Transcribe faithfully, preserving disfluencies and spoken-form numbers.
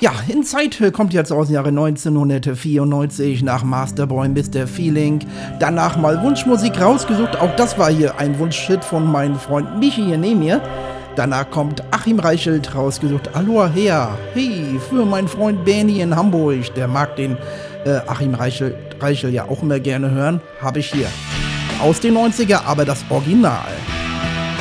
Ja, In Zeit kommt jetzt aus dem Jahre neunzehnhundertvierundneunzig nach Masterboy Mister Feeling. Danach mal Wunschmusik rausgesucht. Auch das war hier ein Wunschhit von meinem Freund Michi hier neben mir. Danach kommt Achim Reichelt rausgesucht. Aloha her. Hey, für meinen Freund Bernie in Hamburg. Der mag den äh, Achim Reichel, Reichel ja auch immer gerne hören. Habe ich hier. Aus den neunziger, aber das Original.